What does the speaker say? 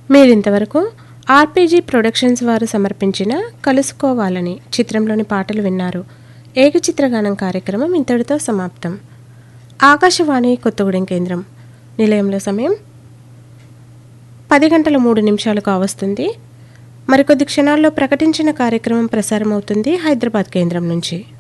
మీరింతవరకు RPG productions వారు సమర్పించిన కలుసుకోవాలని చిత్రంలోని పాటలు విన్నారు. ఏకచిత్రగానం కార్యక్రమం ఇంతటితో సమాప్తం. ఆకాశవాణి కొత్తగూడెం కేంద్రం. నిలయంలో సమయం 10:03 కావస్తుంది. మరికొద్ది క్షణాల్లో ప్రకటించిన కార్యక్రమం ప్రసారమవుతుంది హైదరాబాద్ కేంద్రం నుంచి.